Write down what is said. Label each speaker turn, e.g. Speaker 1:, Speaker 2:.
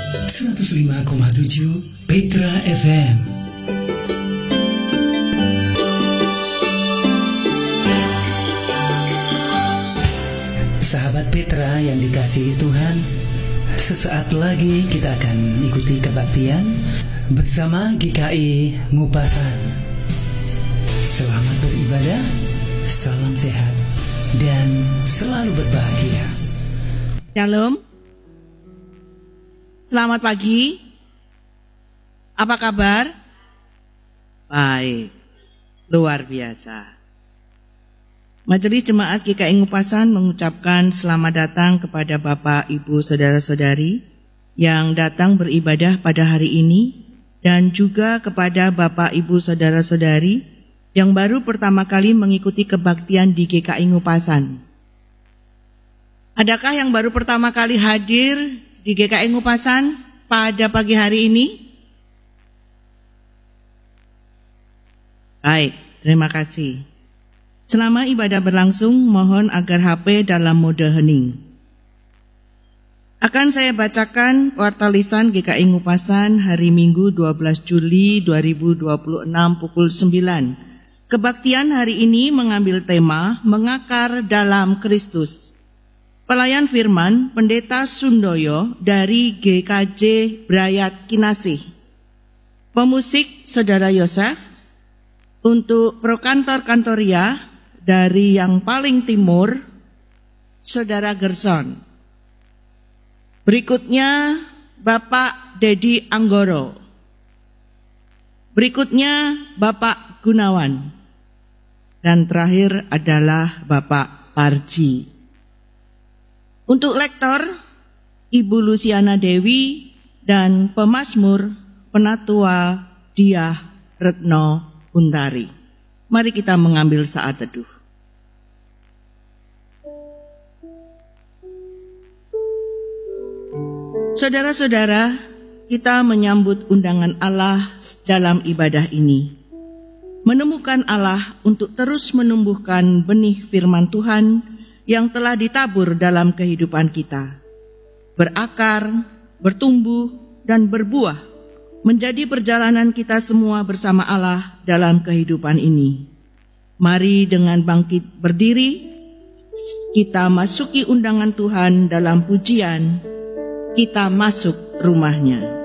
Speaker 1: 105,7 Petra FM. Sahabat Petra yang dikasihi Tuhan, sesaat lagi kita akan ikuti kebaktian bersama GKI Ngupasan. Selamat beribadah, salam sehat, dan selalu berbahagia.
Speaker 2: Shalom. Selamat pagi. Apa kabar? Baik. Luar biasa. Majelis Jemaat GKI Ngupasan mengucapkan selamat datang kepada Bapak, Ibu, Saudara-saudari yang datang beribadah pada hari ini, dan juga kepada Bapak, Ibu, Saudara-saudari yang baru pertama kali mengikuti kebaktian di GKI Ngupasan. Adakah yang baru pertama kali hadir di GKI Ngupasan pada pagi hari ini? Baik, terima kasih. Selama ibadah berlangsung, mohon agar HP dalam mode hening. Akan saya bacakan warta lisan GKI Ngupasan hari Minggu 12 Juli 2026 pukul 9. Kebaktian hari ini mengambil tema Mengakar dalam Kristus. Pelayan firman Pendeta Sundoyo dari GKJ Brayat Kinasih. Pemusik Saudara Yosef. Untuk Prokantor Kantoria dari yang paling timur, Saudara Gerson. Berikutnya Bapak Dedi Anggoro. Berikutnya Bapak Gunawan. Dan terakhir adalah Bapak Parji. Untuk lektor, Ibu Luciana Dewi dan pemazmur Penatua Diah Retno Untari. Mari kita mengambil saat teduh. Saudara-saudara, kita menyambut undangan Allah dalam ibadah ini. Menemukan Allah untuk terus menumbuhkan benih firman Tuhan yang telah ditabur dalam kehidupan kita. Berakar, bertumbuh, dan berbuah menjadi perjalanan kita semua bersama Allah dalam kehidupan ini. Mari dengan bangkit berdiri, kita masuki undangan Tuhan dalam pujian, kita masuk rumahnya.